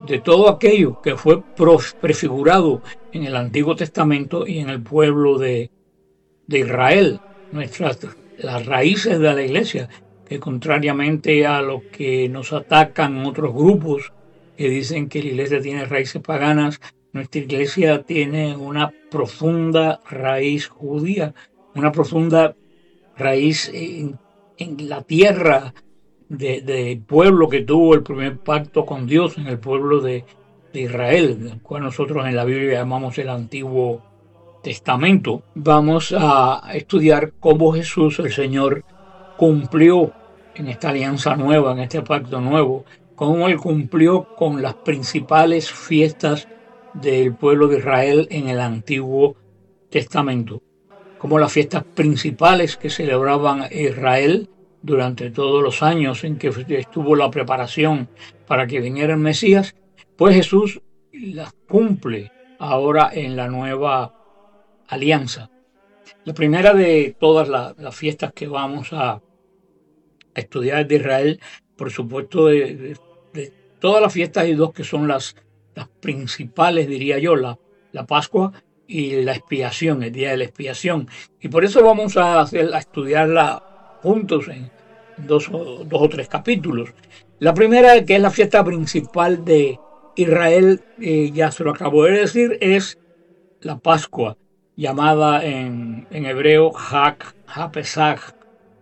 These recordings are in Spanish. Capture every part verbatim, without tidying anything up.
de todo aquello que fue prefigurado en el Antiguo Testamento y en el pueblo de, de Israel, nuestras, las raíces de la iglesia, que contrariamente a lo que nos atacan otros grupos que dicen que la iglesia tiene raíces paganas, nuestra iglesia tiene una profunda raíz judía, una profunda raíz en, en la tierra del de pueblo que tuvo el primer pacto con Dios, en el pueblo de, de Israel, el cual nosotros en la Biblia llamamos el Antiguo Testamento. Vamos a estudiar cómo Jesús, el Señor, cumplió en esta alianza nueva, en este pacto nuevo, cómo Él cumplió con las principales fiestas del pueblo de Israel en el Antiguo Testamento, como las fiestas principales que celebraban Israel durante todos los años en que estuvo la preparación para que viniera el Mesías, pues Jesús las cumple ahora en la nueva alianza. La primera de todas las, las fiestas que vamos a estudiar de Israel, por supuesto, de, de, de todas las fiestas hay dos que son las, las principales, diría yo, la, la Pascua y la expiación, el día de la expiación. Y por eso vamos a, hacer, a estudiarla juntos en dos, dos o tres capítulos. La primera, que es la fiesta principal de Israel, eh, ya se lo acabo de decir, es la Pascua, llamada en, en hebreo Hag HaPesach.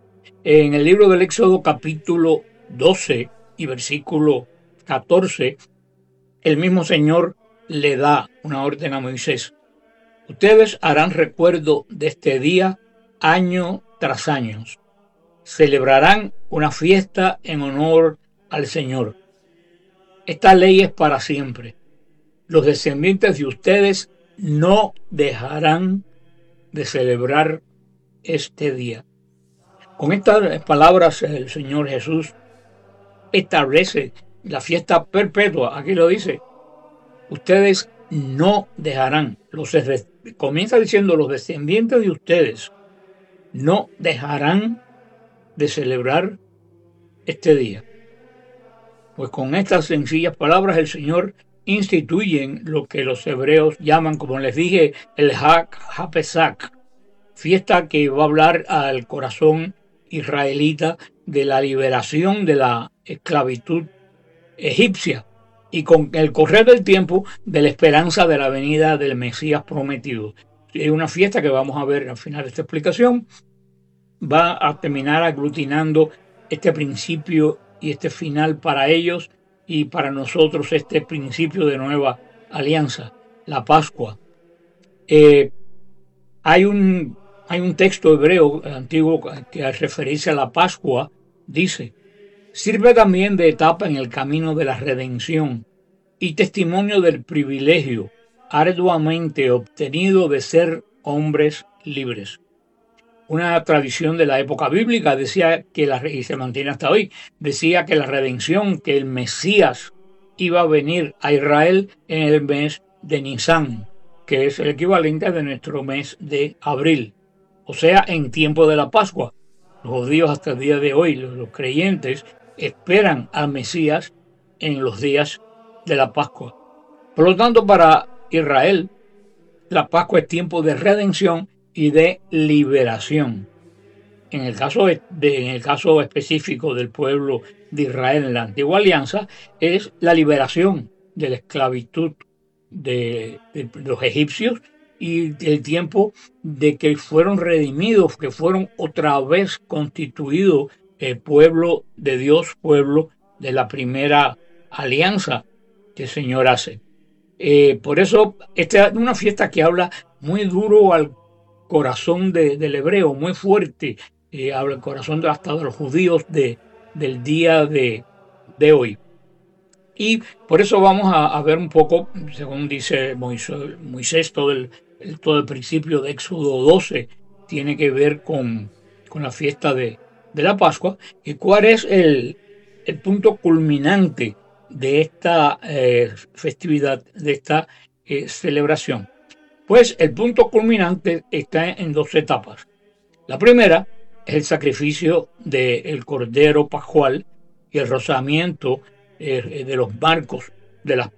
En el libro del Éxodo capítulo doce y versículo catorce, el mismo Señor le da una orden a Moisés. Ustedes harán recuerdo de este día año tras año. Celebrarán una fiesta en honor al Señor. Esta ley es para siempre. Los descendientes de ustedes no dejarán de celebrar este día. Con estas palabras el Señor Jesús establece la fiesta perpetua. Aquí lo dice. Ustedes no dejarán. Los, comienza diciendo los descendientes de ustedes no dejarán de celebrar este día. Pues con estas sencillas palabras el Señor instituye lo que los hebreos llaman, como les dije, el Hag HaPesach, fiesta que va a hablar al corazón israelita de la liberación de la esclavitud egipcia y con el correr del tiempo de la esperanza de la venida del Mesías prometido. Es una fiesta que vamos a ver al final de esta explicación. Va a terminar aglutinando este principio y este final para ellos y para nosotros este principio de nueva alianza, la Pascua. Eh, hay un hay un texto hebreo antiguo que al referirse a la Pascua dice: sirve también de etapa en el camino de la redención y testimonio del privilegio arduamente obtenido de ser hombres libres. Una tradición de la época bíblica decía que la, y se mantiene hasta hoy, decía que la redención, que el Mesías iba a venir a Israel en el mes de Nisan, que es el equivalente de nuestro mes de abril, o sea, en tiempo de la Pascua. Los judíos hasta el día de hoy, los, los creyentes, esperan al Mesías en los días de la Pascua. Por lo tanto, para Israel, la Pascua es tiempo de redención y de liberación. En el caso, de, en el caso específico del pueblo de Israel en la antigua alianza, es la liberación de la esclavitud de, de los egipcios y el tiempo de que fueron redimidos, que fueron otra vez constituidos el pueblo de Dios, pueblo de la primera alianza que el Señor hace. Eh, por eso, esta es una fiesta que habla muy duro al corazón de, del hebreo, muy fuerte, eh, habla el corazón de, hasta de los judíos de, del día de, de hoy. Y por eso vamos a, a ver un poco, según dice Moisés, Moisés todo, el, el, todo el principio de Éxodo doce tiene que ver con, con la fiesta de, de la Pascua, y cuál es el, el punto culminante de esta eh, festividad, de esta eh, celebración. Pues el punto culminante está en dos etapas. La primera es el sacrificio del cordero pascual y el rozamiento eh, de los marcos de las